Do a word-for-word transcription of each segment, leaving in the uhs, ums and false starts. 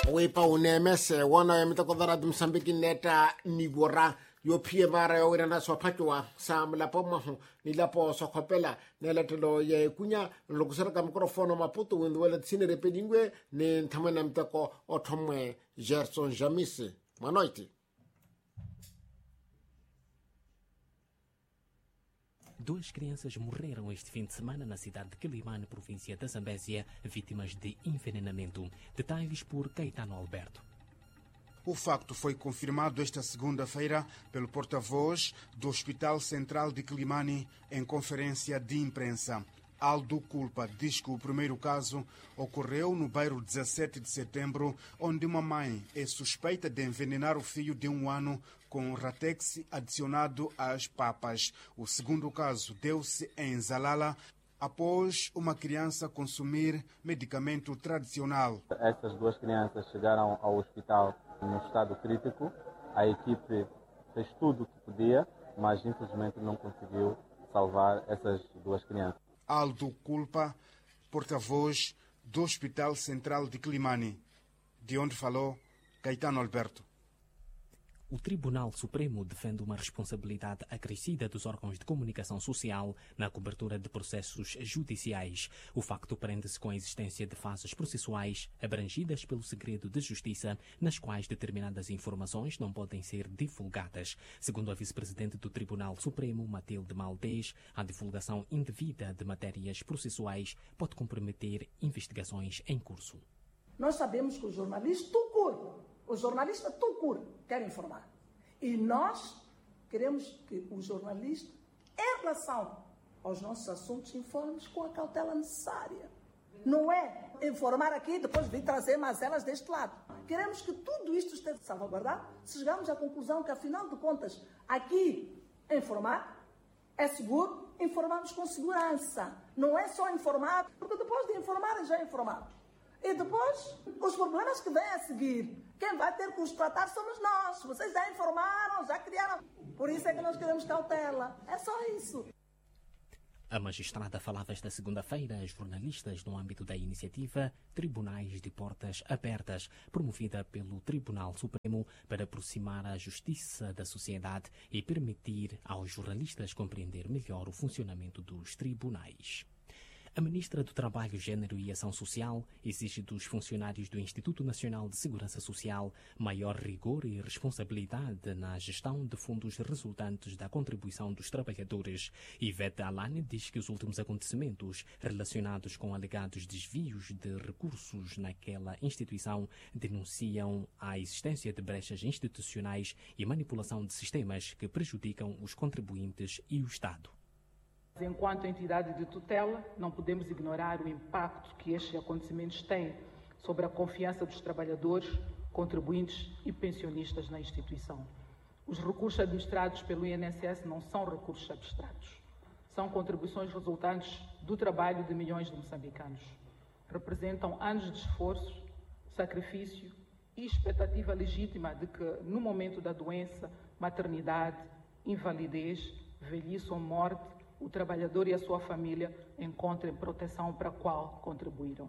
Wepa unemese wana ya mitakodara dumsambiki neta nigora yo pie mara yo irana so patwa sam la pomo ni la po so kopela ne la telo ye kunya lo kusara ka microphone maputo wendo wala tsine repedingwe ne ntamana mtako otomwe Gerson Jamise manoiti. Duas crianças morreram este fim de semana na cidade de Quelimane, província da Zambésia, vítimas de envenenamento. Detalhes por Caetano Alberto. O facto foi confirmado esta segunda-feira pelo porta-voz do Hospital Central de Quelimane em conferência de imprensa. Aldo Culpa diz que o primeiro caso ocorreu no bairro dezassete de setembro, onde uma mãe é suspeita de envenenar o filho de um ano com ratex adicionado às papas. O segundo caso deu-se em Zalala, após uma criança consumir medicamento tradicional. Essas duas crianças chegaram ao hospital no estado crítico. A equipe fez tudo o que podia, mas infelizmente não conseguiu salvar essas duas crianças. Aldo Culpa, porta-voz do Hospital Central de Quelimane, de onde falou Caetano Alberto. O Tribunal Supremo defende uma responsabilidade acrescida dos órgãos de comunicação social na cobertura de processos judiciais. O facto prende-se com a existência de fases processuais abrangidas pelo segredo de justiça, nas quais determinadas informações não podem ser divulgadas. Segundo a vice-presidente do Tribunal Supremo, Matilde Maldez, a divulgação indevida de matérias processuais pode comprometer investigações em curso. Nós sabemos que o jornalista tucur, o jornalista tucur quer informar. E nós queremos que o jornalista, em relação aos nossos assuntos, informe com a cautela necessária. Não é informar aqui e depois vir trazer mazelas deste lado. Queremos que tudo isto esteja salvaguardado. Se chegarmos à conclusão que, afinal de contas, aqui informar é seguro, informamos com segurança. Não é só informar, porque depois de informar já é informado. E depois, os problemas que vêm a seguir, quem vai ter que os tratar somos nós. Vocês já informaram, já criaram. Por isso é que nós queremos cautela. É só isso. A magistrada falava esta segunda-feira a jornalistas no âmbito da iniciativa Tribunais de Portas Abertas, promovida pelo Tribunal Supremo para aproximar a justiça da sociedade e permitir aos jornalistas compreender melhor o funcionamento dos tribunais. A ministra do Trabalho, Gênero e Ação Social exige dos funcionários do Instituto Nacional de Segurança Social maior rigor e responsabilidade na gestão de fundos resultantes da contribuição dos trabalhadores. Ivete Alane diz que os últimos acontecimentos relacionados com alegados desvios de recursos naquela instituição denunciam a existência de brechas institucionais e manipulação de sistemas que prejudicam os contribuintes e o Estado. Enquanto entidade de tutela, não podemos ignorar o impacto que estes acontecimentos têm sobre a confiança dos trabalhadores, contribuintes e pensionistas na instituição. Os recursos administrados pelo I N S S não são recursos abstratos. São contribuições resultantes do trabalho de milhões de moçambicanos. Representam anos de esforço, sacrifício e expectativa legítima de que, no momento da doença, maternidade, invalidez, velhice ou morte, o trabalhador e a sua família encontrem proteção para a qual contribuíram.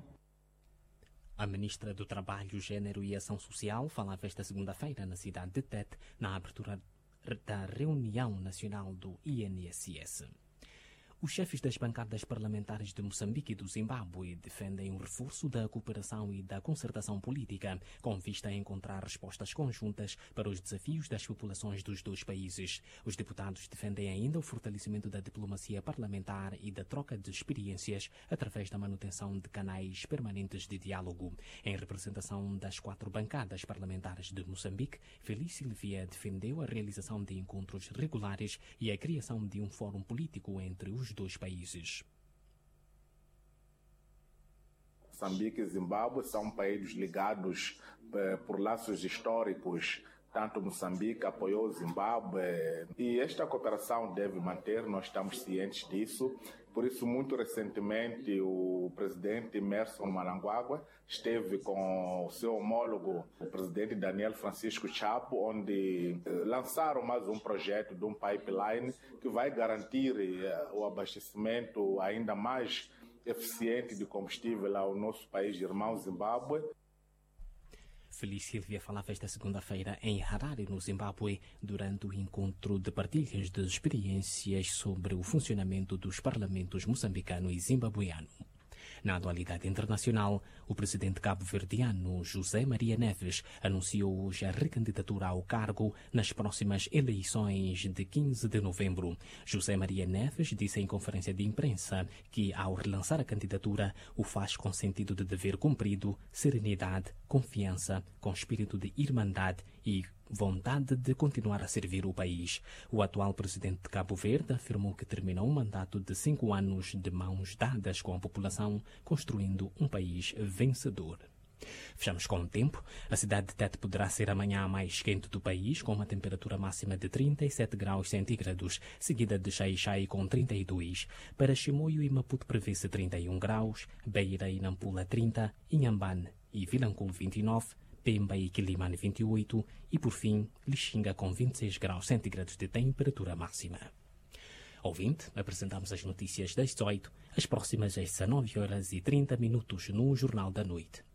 A ministra do Trabalho, Gênero e Ação Social falava esta segunda-feira na cidade de Tete, na abertura da reunião nacional do I N S S. Os chefes das bancadas parlamentares de Moçambique e do Zimbábue defendem o reforço da cooperação e da concertação política, com vista a encontrar respostas conjuntas para os desafios das populações dos dois países. Os deputados defendem ainda o fortalecimento da diplomacia parlamentar e da troca de experiências através da manutenção de canais permanentes de diálogo. Em representação das quatro bancadas parlamentares de Moçambique, Feliz Silvia defendeu a realização de encontros regulares e a criação de um fórum político entre os dois países. Moçambique e Zimbábue são países ligados eh, por laços históricos. Tanto Moçambique apoiou o Zimbábue e esta cooperação deve manter, nós estamos cientes disso. Por isso, muito recentemente, o presidente Emmerson Mnangagwa esteve com o seu homólogo, o presidente Daniel Francisco Chapo, onde eh, lançaram mais um projeto de um pipeline que vai garantir eh, o abastecimento ainda mais eficiente de combustível ao nosso país irmão Zimbábue. Feliz Silvia falava esta segunda-feira em Harare, no Zimbábue, durante o encontro de partilhas de experiências sobre o funcionamento dos parlamentos moçambicano e zimbabueano. Na atualidade internacional, o presidente cabo-verdiano José Maria Neves anunciou hoje a recandidatura ao cargo nas próximas eleições de quinze de novembro. José Maria Neves disse em conferência de imprensa que, ao relançar a candidatura, o faz com sentido de dever cumprido, serenidade, confiança, com espírito de irmandade e vontade de continuar a servir o país. O atual presidente de Cabo Verde afirmou que terminou um mandato de cinco anos de mãos dadas com a população, construindo um país vencedor. Fechamos com o tempo. A cidade de Tete poderá ser amanhã a mais quente do país, com uma temperatura máxima de trinta e sete graus centígrados, seguida de Xai-Xai com trinta e dois. Para Chimoio e Maputo prevê-se trinta e um graus, Beira e Nampula trinta, Inhambane e Vilanculo vinte e nove, Pemba e Quilimane vinte e oito e, por fim, Lixinga com vinte e seis graus centígrados de temperatura máxima. Ouvinte, apresentamos as notícias das dezoito, as próximas às dezenove horas e trinta minutos no Jornal da Noite.